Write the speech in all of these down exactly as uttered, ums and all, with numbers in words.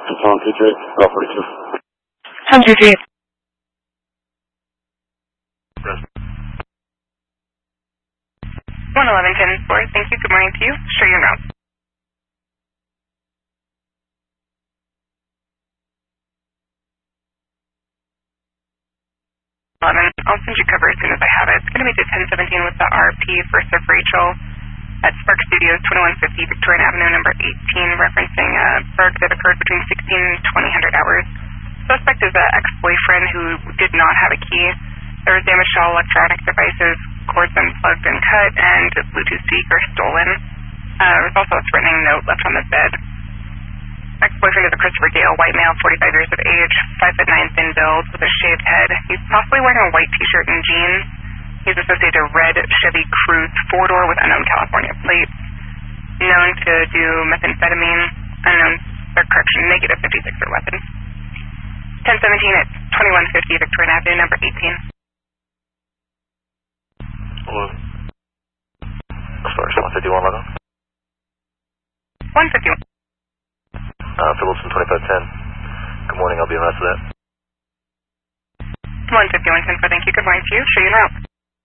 Tom two three, Golf forty-two. Tom two three. one eleven ten four, thank you, good morning to you. Show your route. eleven, I'll send you cover as soon as I have it. It's going to be to ten seventeen with the R P First of Rachel at Spark Studios, twenty-one fifty Victorian Avenue, number eighteen, referencing a spark that occurred between sixteen and twenty hundred hours. Suspect is an ex-boyfriend who did not have a key. There was damage to all electronic devices, cords unplugged and cut, and Bluetooth speaker stolen. Uh, there was also a threatening note left on the bed. Ex-boyfriend is a Christopher Dale, white male, forty-five years of age, five foot nine, thin build, with a shaved head. He's possibly wearing a white t-shirt and jeans. He's associated a red Chevy Cruze four-door with unknown California plates. Known to do methamphetamine, unknown, or correction, negative fifty-six for weapons. ten seventeen at twenty-one fifty Victorian Avenue, number eighteen. Hello. Sorry, one fifty-one, eleven. one fifty-one. Uh, Phillipson twenty-five ten. Good morning, I'll be on after that. one fifty-one ten four, thank you, good morning to you. Show you route.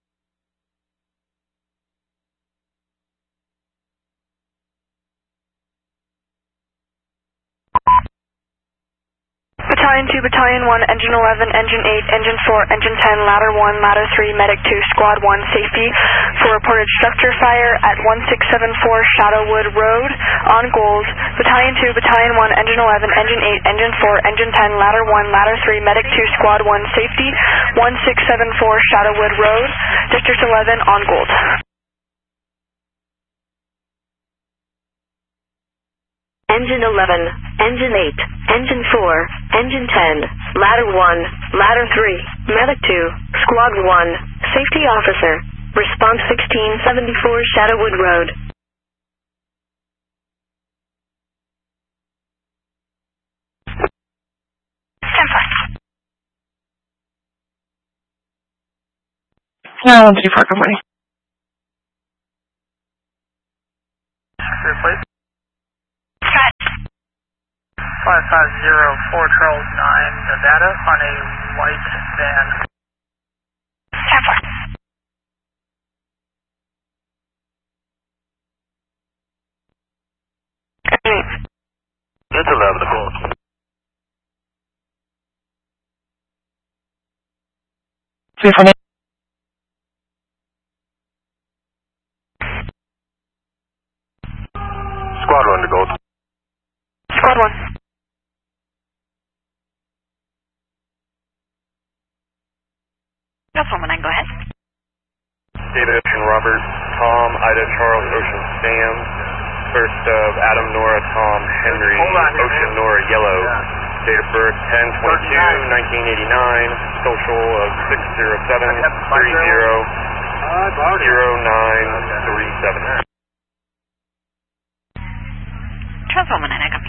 Battalion two, Battalion one, Engine eleven, Engine eight, Engine four, Engine ten, Ladder one, Ladder three, Medic two, Squad one, Safety for reported structure fire at one six seven four Shadowwood Road on Gold. Battalion two, Battalion one, Engine eleven, Engine eight, Engine four, Engine ten, Ladder one, Ladder three, Medic two, Squad one, Safety one six seven four Shadowwood Road, District eleven on Gold. Engine eleven, Engine eight, Engine four, Engine ten, Ladder one, Ladder three, Medic two, Squad one, Safety Officer, Response sixteen seventy-four Shadowwood Road. No, one three four, good morning. Your place? five five zero four Charles nine Nevada on a white van. It's eleven o'clock. three four nine. Squad one to Gold. Squad one. That's one, go ahead. David Ocean Robert, Tom, Ida Charles, Ocean Sam, first of Adam Nora Tom Henry, Ocean Nora Yellow, date of birth ten twenty-two nineteen eighty-nine, social of six zero seven three zero zero nine three seven. Transformer nine,